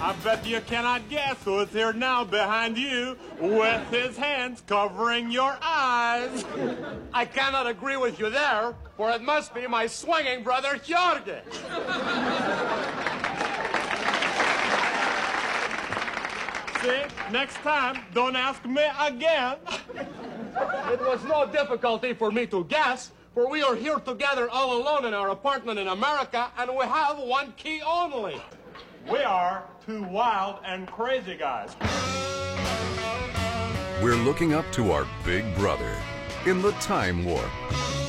I bet you cannot guess who's here now behind you with his hands covering your eyes. I cannot agree with you there, for it must be my swinging brother, Jorge. See, next time, don't ask me again. It was no difficulty for me to guess, for we are here together all alone in our apartment in America, and we have one key only. We are two wild and crazy guys. We're looking up to our big brother in the Time Warp.